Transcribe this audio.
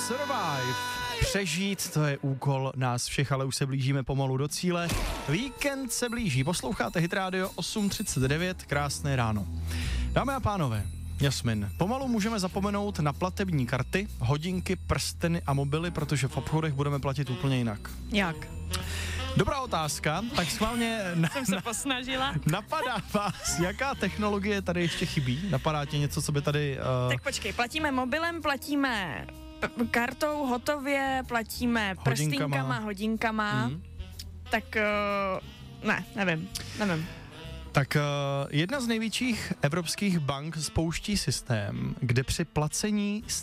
Survive. Přežít, to je úkol nás všech, ale už se blížíme pomalu do cíle. Víkend se blíží, posloucháte Hit Radio 8:39, krásné ráno. Dámy a pánové, Jasmin, pomalu můžeme zapomenout na platební karty, hodinky, prsteny a mobily, protože v obchodech budeme platit úplně jinak. Jak? Dobrá otázka, tak schválně Jsem se posnažila. napadá vás, jaká technologie tady ještě chybí? Napadá tě něco, co by tady... Tak počkej, platíme mobilem, platíme kartou hotově, platíme prstýnkama, hodinkama. Tak nevím. Tak jedna z největších evropských bank spouští systém, kde při placení